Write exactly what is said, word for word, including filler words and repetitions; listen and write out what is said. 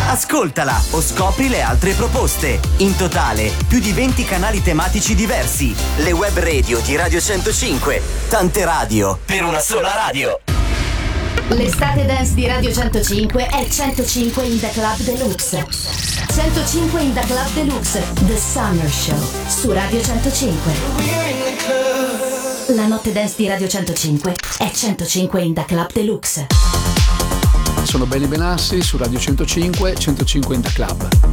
Ascoltala o scopri le altre proposte. In totale, più di venti canali tematici diversi. Le web radio di Radio centocinque. Tante radio per una sola radio. L'estate dance di Radio centocinque è centocinque in the Club Deluxe. centocinque in the Club Deluxe, The Summer Show, su Radio centocinque. La notte dance di Radio centocinque è centocinque in the Club Deluxe. Sono Benny Benassi su Radio centocinque, centocinque in the Club.